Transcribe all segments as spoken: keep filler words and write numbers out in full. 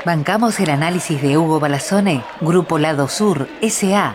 Bancamos el análisis de Hugo Balazzone, Grupo Lado Sur, S A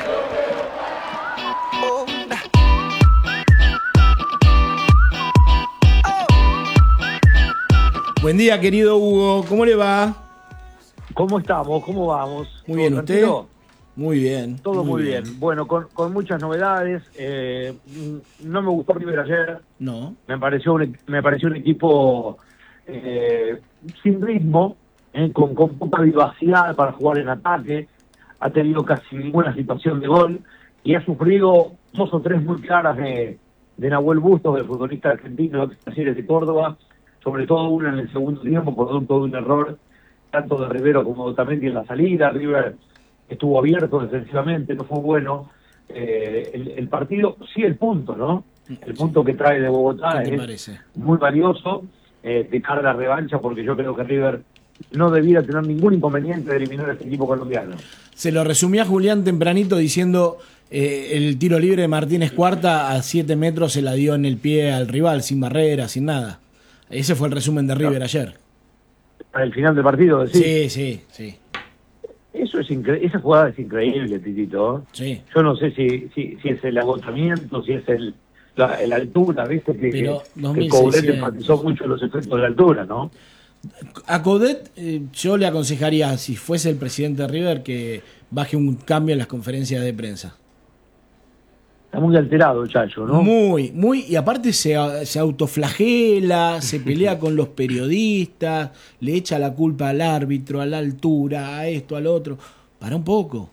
Buen día, querido Hugo. ¿Cómo le va? ¿Cómo estamos? ¿Cómo vamos? Muy bien, ¿usted? Tranquilo? Muy bien. Todo muy, muy bien. bien. Bueno, con, con muchas novedades. Eh, no me gustó River ayer. No. Me pareció un, me pareció un equipo eh, sin ritmo, eh, con, con poca vivacidad para jugar en ataque. Ha tenido casi ninguna situación de gol y ha sufrido dos o tres muy claras de, de Nahuel Bustos, del futbolista argentino de Talleres de Córdoba. Sobre todo una en el segundo tiempo, por todo un error tanto de Rivero como de Otamendi en la salida. River estuvo abierto defensivamente, no fue bueno. Eh, el, el partido, sí el punto, ¿no? El punto que trae de Bogotá es parece? muy valioso eh, de cara a la revancha, porque yo creo que River no debiera tener ningún inconveniente de eliminar a este equipo colombiano. Se lo resumía Julián tempranito diciendo eh, el tiro libre de Martínez Cuarta a siete metros se la dio en el pie al rival, sin barrera, sin nada. Ese fue el resumen de River ayer. Para el final del partido, ¿sí? Sí, sí, sí. Eso es incre- esa jugada es increíble, Titito. Sí. Yo no sé si, si, si es el agotamiento, si es el la, la altura, ¿viste? Que, Pero que, que Coudet enfatizó mucho los efectos de la altura, ¿no? A Coudet eh, yo le aconsejaría, si fuese el presidente de River, que baje un cambio en las conferencias de prensa. Está muy alterado el Chacho, ¿no? Muy, muy, y aparte se, se autoflagela, se pelea con los periodistas, le echa la culpa al árbitro, a la altura, a esto, al otro. Para un poco.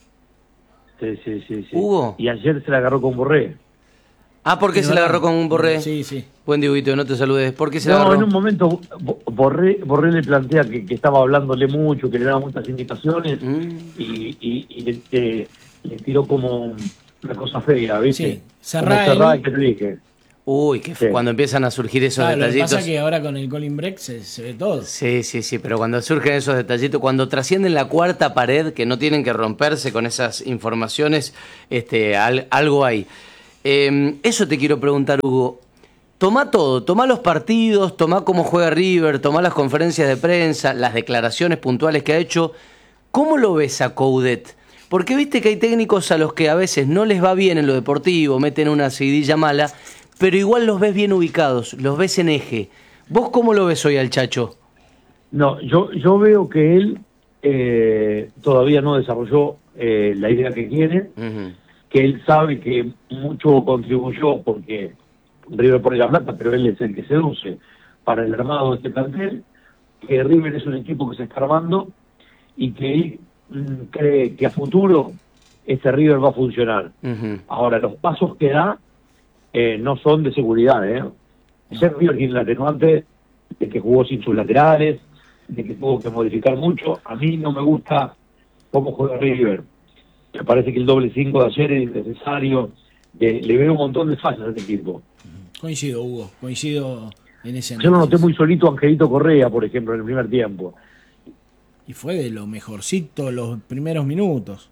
Sí, sí, sí, sí. Hugo. Y ayer se la agarró con Borré. Ah, ¿por qué se la agarró con un Borré? Sí, sí. Buen Dieguito, no te saludes. ¿Por qué se No, la agarró? en un momento Borré, Borré le plantea que, que estaba hablándole mucho, que le daba muchas indicaciones mm. y, y, y le, le, le tiró como una cosa fea, ¿viste? Sí, cerrá que te dije. Uy, que sí. Cuando empiezan a surgir esos claro, detallitos. Lo que pasa es que ahora con el Colin Break se, se ve todo. Sí, sí, sí, pero cuando surgen esos detallitos, cuando trascienden la cuarta pared, que no tienen que romperse con esas informaciones, este, al, algo hay. Eh, eso te quiero preguntar, Hugo. Tomá todo, tomá los partidos, tomá cómo juega River, tomá las conferencias de prensa, las declaraciones puntuales que ha hecho. ¿Cómo lo ves a Coudet? Porque viste que hay técnicos a los que a veces no les va bien en lo deportivo, meten una seguidilla mala, pero igual los ves bien ubicados, los ves en eje. ¿Vos cómo lo ves hoy al Chacho? No, yo yo veo que él eh, todavía no desarrolló eh, la idea que quiere, uh-huh. que él sabe que mucho contribuyó porque River pone la plata, pero él es el que seduce para el armado de este plantel, que River es un equipo que se está armando y que él cree que a futuro este River va a funcionar. Uh-huh. Ahora, los pasos que da eh, no son de seguridad, ¿eh? Ese River tiene el atenuante de que jugó sin sus laterales, de que tuvo que modificar mucho. A mí no me gusta cómo juega River. Me parece que el doble cinco de ayer es innecesario. Eh, le veo un montón de fallas a este equipo. Coincido, Hugo, coincido en ese análisis. Yo lo noté muy solito a Angelito Correa, por ejemplo, en el primer tiempo. Y fue de lo mejorcito los primeros minutos.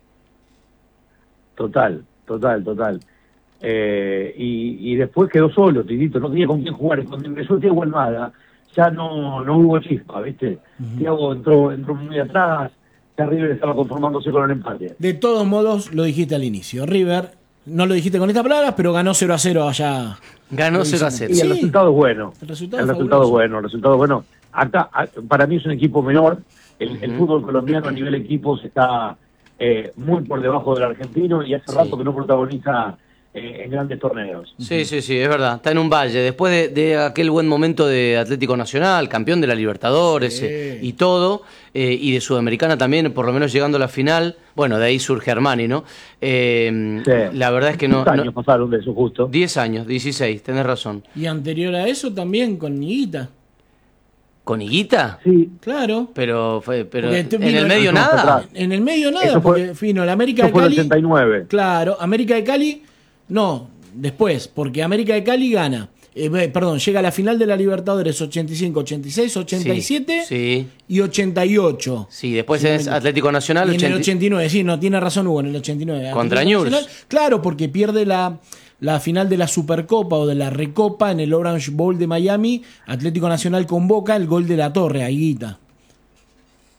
Total, total, total. Eh, y, y después quedó solo, Tidito, no tenía con quién jugar. Cuando empezó Thiago Almada, ya no, no hubo chispa, ¿viste? Uh-huh. Thiago entró, entró muy atrás, ya River estaba conformándose con el empate. De todos modos, lo dijiste al inicio, River, no lo dijiste con estas palabras, pero ganó cero a cero allá. Ganó cero a cero. Y el sí. resultado es bueno. El resultado, el resultado es bueno, el resultado es bueno. Acá, para mí es un equipo menor. El, uh-huh. el fútbol colombiano a nivel equipos está eh, muy por debajo del argentino y hace sí. rato que no protagoniza eh, en grandes torneos. Sí, sí, sí, es verdad. Está en un valle. Después de, de aquel buen momento de Atlético Nacional, campeón de la Libertadores sí. eh, y todo, eh, y de Sudamericana también, por lo menos llegando a la final. Bueno, de ahí surge Armani, ¿no? Eh, sí. La verdad es que no... diez años no, pasaron de eso justo. diez años, dieciséis, tenés razón. Y anterior a eso también con Niguita. ¿Con Higuita? Sí. Claro. Pero, fue, pero ¿en el medio nada? En el medio nada, eso porque fue, vino la América de fue Cali. el ochenta y nueve. Claro, América de Cali, no, después, porque América de Cali gana. Eh, perdón, llega a la final de la Libertadores ochenta y cinco, ochenta y seis, ochenta y siete sí, sí. y ochenta y ocho. Sí, después sí, es Atlético Nacional. Y en el ochenta y nueve, sí, no tiene razón Hugo, en el ochenta y nueve. Contra Newell's. Claro, porque pierde la... la final de la Supercopa o de la Recopa en el Orange Bowl de Miami, Atlético Nacional convoca el gol de la Torre, a Higuita.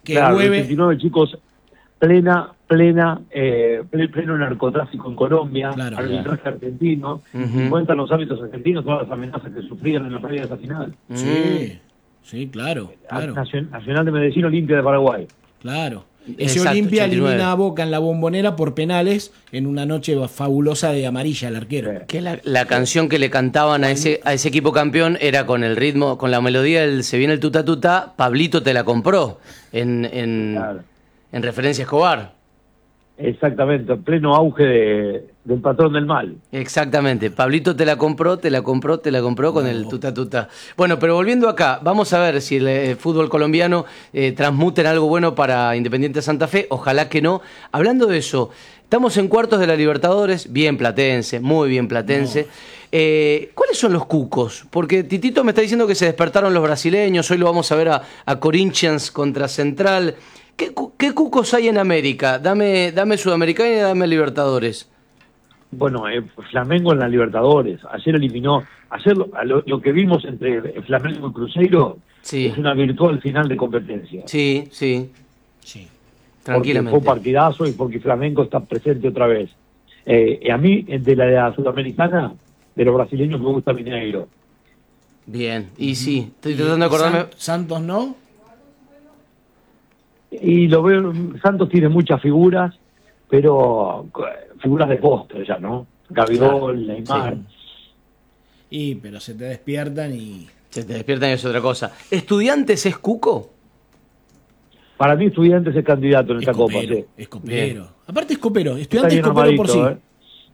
que claro, hueve... ochenta y nueve, chicos, plena, plena, eh, pleno narcotráfico en Colombia, Claro, arbitraje claro. argentino, Uh-huh. y cuentan los ámbitos argentinos, todas las amenazas que sufrían en la previa de esa final. Sí, sí, claro, claro, Nacion- Nacional de Medellín, Olimpia de Paraguay. claro. Ese Exacto, Olimpia ochenta y nueve. elimina a Boca en la Bombonera por penales en una noche fabulosa de amarilla al arquero. Sí. Que la, la canción que le cantaban a ese, a ese equipo campeón era con el ritmo, con la melodía del Se viene el tuta tuta, Pablito te la compró, en, en, Claro. en referencia a Escobar. Exactamente, en pleno auge de, del patrón del mal. Exactamente, Pablito te la compró, te la compró, te la compró con el tuta tuta. Bueno, pero volviendo acá, vamos a ver si el eh, fútbol colombiano eh, transmute en algo bueno para Independiente Santa Fe, ojalá que no. Hablando de eso, estamos en cuartos de la Libertadores, bien platense, muy bien platense. No. Eh, ¿Cuáles son los cucos? Porque Titito me está diciendo que se despertaron los brasileños, hoy lo vamos a ver a, a Corinthians contra Central. ¿Qué, ¿Qué cucos hay en América? Dame, dame Sudamericana y dame Libertadores. Bueno, eh, Flamengo en la Libertadores. Ayer eliminó. Ayer lo, lo, lo que vimos entre Flamengo y Cruzeiro sí. es una virtual final de competencia. Sí, sí. Sí. Tranquilamente. Porque fue partidazo y porque Flamengo está presente otra vez. Eh, y a mí, de la, de la Sudamericana, de los brasileños, me gusta Mineiro. Bien, y sí, estoy tratando de acordarme. Santos no. Y lo veo, Santos tiene muchas figuras, pero figuras de postre ya, ¿no? Gabigol, claro, Neymar. Sí. Y, pero se te despiertan y... Se te despiertan y es otra cosa. ¿Estudiantes es cuco? Para mí Estudiantes es candidato en esta Copa. Sí. Es copero. Bien. Aparte es copero. Estudiantes es copero armadito, por sí. ¿eh?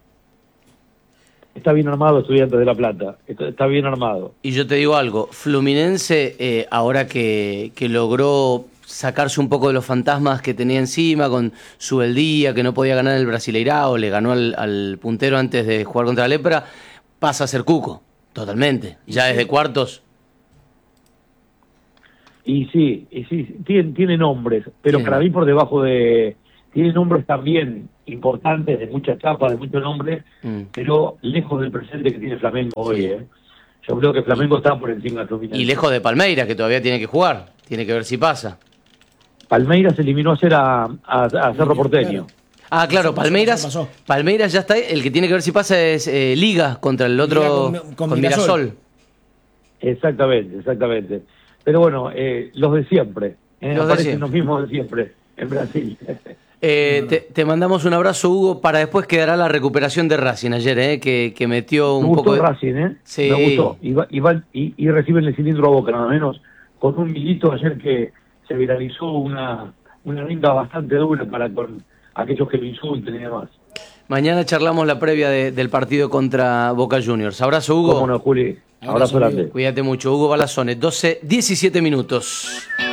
Está bien armado Estudiantes de La Plata. Está, está bien armado. Y yo te digo algo. Fluminense, eh, ahora que, que logró sacarse un poco de los fantasmas que tenía encima con su Beldía, que no podía ganar el Brasileirao, le ganó al, al puntero antes de jugar contra la Lepra, pasa a ser cuco, totalmente. Ya desde cuartos. Y sí, y sí, tiene, tiene nombres, pero sí. para mí por debajo de... Tiene nombres también importantes, de mucha etapa, de mucho nombre, mm. pero lejos del presente que tiene Flamengo hoy. Sí. ¿eh? Yo creo que Flamengo está por encima de Fluminense. Y lejos de Palmeiras, que todavía tiene que jugar, tiene que ver si pasa. Palmeiras se eliminó ayer a, a, a Cerro Porteño. Ah, claro, Palmeiras Palmeiras ya está. El que tiene que ver si pasa es eh, Liga contra el otro, con, con, con Mirasol. Mirasol. Exactamente, exactamente. Pero bueno, eh, los de siempre. Eh, los aparecen de siempre. los mismos de siempre en Brasil. Eh, no, no. Te, te mandamos un abrazo, Hugo. Para después quedará la recuperación de Racing ayer, eh, que, que metió un me gustó poco de... Racing, ¿eh? Sí. Me gustó. Y, va, y, van, y, y reciben el cilindro a Boca, nada menos, con un milito ayer que se viralizó una, una rinda bastante dura para con aquellos que lo insulten y demás. Mañana charlamos la previa de, del partido contra Boca Juniors. Abrazo, Hugo. Cómo no, Juli. Abrazo grande. Cuídate mucho. Hugo Balazone, doce, diecisiete minutos.